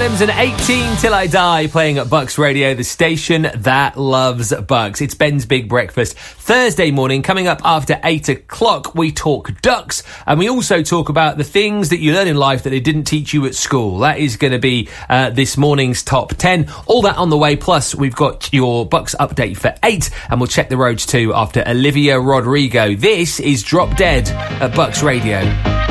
Williams and 18 Till I Die playing at Bucks Radio, the station that loves Bucks. It's Ben's Big Breakfast. Thursday morning, coming up after 8 o'clock, we talk ducks, and we also talk about the things that you learn in life that they didn't teach you at school. That is going to be this morning's top 10. All that on the way, plus we've got your Bucks update for 8, and we'll check the roads too after Olivia Rodrigo. This is Drop Dead at Bucks Radio.